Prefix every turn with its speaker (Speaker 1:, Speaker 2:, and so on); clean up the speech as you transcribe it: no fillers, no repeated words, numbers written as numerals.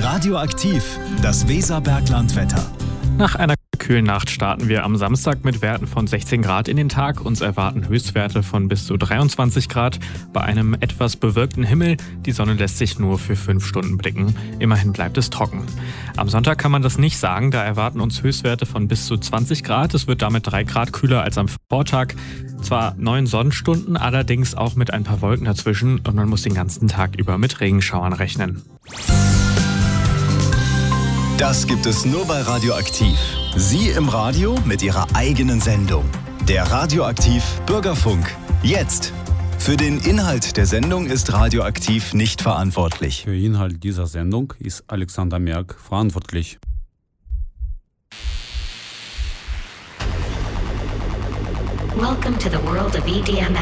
Speaker 1: Radioaktiv, das Weserberglandwetter.
Speaker 2: Nach einer kühlen Nacht starten wir am Samstag mit Werten von 16 Grad in den Tag. Uns erwarten Höchstwerte von bis zu 23 Grad. Bei einem etwas bewölkten Himmel. Die Sonne lässt sich nur für 5 Stunden blicken. Immerhin bleibt es trocken. Am Sonntag kann man das nicht sagen. Da erwarten uns Höchstwerte von bis zu 20 Grad. Es wird damit 3 Grad kühler als am Vortag. Zwar 9 Sonnenstunden, allerdings auch mit ein paar Wolken dazwischen. Und man muss den ganzen Tag über mit Regenschauern rechnen.
Speaker 1: Das gibt es nur bei Radioaktiv. Sie im Radio mit Ihrer eigenen Sendung. Der Radioaktiv Bürgerfunk. Jetzt. Für den Inhalt der Sendung ist Radioaktiv nicht verantwortlich.
Speaker 3: Für den Inhalt dieser Sendung ist Alexander Merck verantwortlich.
Speaker 4: Welcome to the world of EDM